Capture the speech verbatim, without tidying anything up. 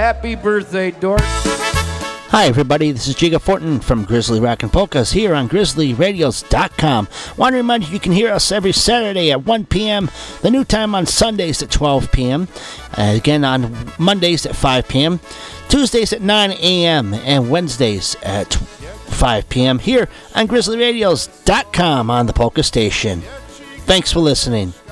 Happy birthday, Dork. Hi, everybody. This is Jiga Fortin from Grizzly Rockin' Polkas here on grizzly radios dot com. Want to remind you you can hear us every Saturday at one p.m., the new time on Sundays at twelve p.m., uh, again on Mondays at five p.m., Tuesdays at nine a.m., and Wednesdays at five p.m. here on grizzly radios dot com on the Polka Station. Thanks for listening.